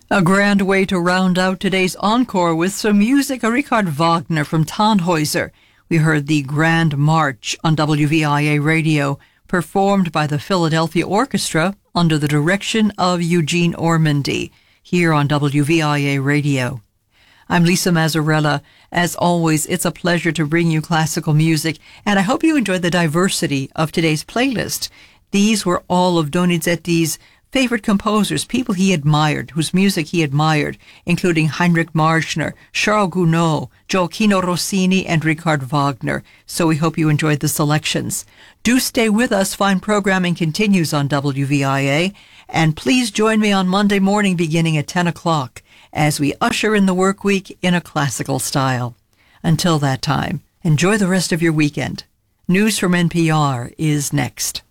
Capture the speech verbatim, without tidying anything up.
A grand way to round out today's encore with some music, a Richard Wagner from Tannhäuser. We heard the Grand March on W V I A Radio, performed by the Philadelphia Orchestra under the direction of Eugene Ormandy, here on W V I A Radio. I'm Lisa Mazzarella. As always, it's a pleasure to bring you classical music, and I hope you enjoyed the diversity of today's playlist. These were all of Donizetti's favorite composers, people he admired, whose music he admired, including Heinrich Marschner, Charles Gounod, Gioacchino Rossini, and Richard Wagner. So we hope you enjoyed the selections. Do stay with us. Fine programming continues on W V I A. And please join me on Monday morning beginning at ten o'clock as we usher in the work week in a classical style. Until that time, enjoy the rest of your weekend. News from N P R is next.